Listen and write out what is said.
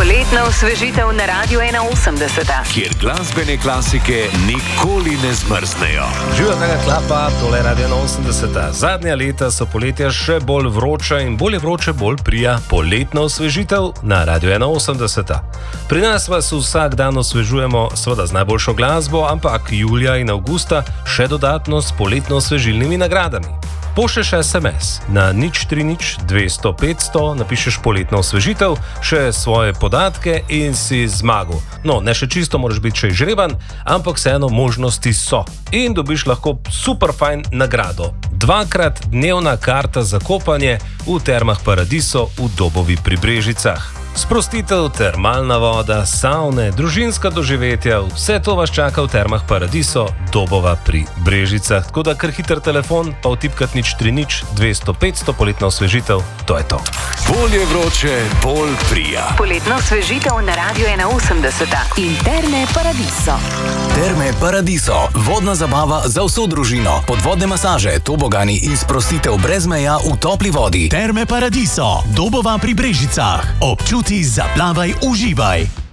Poletna osvežitev na Radiu 81, kjer glasbene klasike nikoli ne zmrznejo. Živijo tega klapa, tole Radio 80. Zadnja leta so poletja še bolj vroča in bolj vroče bolj prija poletna osvežitev na Radio 81. Pri nas vas vsak dan osvežujemo seveda z najboljšo glasbo, ampak julija in avgusta še dodatno s poletno osvežilnimi nagradami. Pošlješ SMS na 030 200 500, napišeš poletno osvežitev, še svoje podatke in si zmagal. No, ne še čisto moraš biti še izžreban, ampak vseeno možnosti so. In dobiš lahko super fajn nagrado. 2-krat dnevna karta za kopanje v Termah Paradiso v Dobovi pri Brežicah. Sprostitev, termalna voda, savne, družinska doživetja, vse to vas čaka v Termah Paradiso, Dobova pri Brežicah. Tako da kar hiter telefon, pa vtipkat 030 200 500, poletna osvežitev, to je to. Bolje vroče, bolj prija. Poletna osvežitev na Radiu 81 in Terme Paradiso. Terme Paradiso, vodna zabava za vso družino, podvodne masaže, tobogani in sprostitev brez meja v topli vodi. Terme Paradiso, Dobova pri Brežicah. Občuti, zaplavaj, uživaj.